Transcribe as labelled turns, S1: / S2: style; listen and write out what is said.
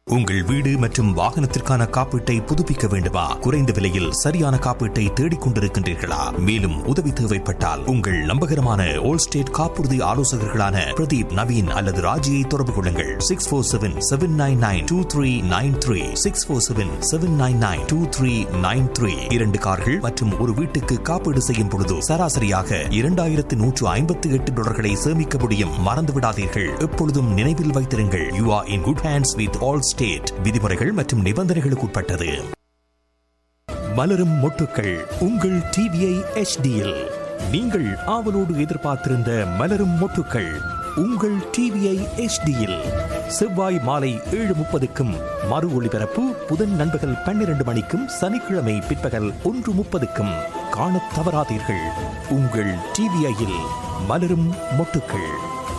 S1: உங்கள் வீடு மற்றும் வாகனத்திற்கான காப்பீட்டை புதுப்பிக்க வேண்டுமா? குறைந்த விலையில் சரியான காப்பீட்டை தேடிக் கொண்டிருக்கின்றீர்களா? மேலும் உதவி தேவைப்பட்டால் உங்கள் நம்பகரமான Allstate காப்புறுதி ஆலோசகர்களான பிரதீப், நவீன் அல்லது ராஜியை தொடர்பு கொள்ளுங்கள். 647-799-2393 647-799-2393. 2 கார்கள் மற்றும் ஒரு வீட்டுக்கு காப்பீடு செய்யும் பொழுது சராசரியாக $2,158 சேமிக்க முடியும். மறந்து விடாதீர்கள். எப்பொழுதும் நினைவில் வைத்திருங்கள், you are in good hands with Allstate. விதிமுறைகள் மற்றும் நிபந்தனைகளுக்கு உட்பட்டது. மலரும் மொட்டுக்கள் உங்கள் டிவிஐ HDயில் நீங்கள் ஆவலோடு எதிர்பார்த்திருந்த மலரும் மொட்டுக்கள் உங்கள் டிவிஐ HDயில் செவ்வாய் மாலை 7:30க்கும் மறு ஒளிபரப்பு புதன் நண்பகல் 12 மணிக்கும் சனிக்கிழமை பிற்பகல் 1:30க்கும் காணத் தவறாதீர்கள். உங்கள் டிவிஐயில் மலரும் மொட்டுக்கள்.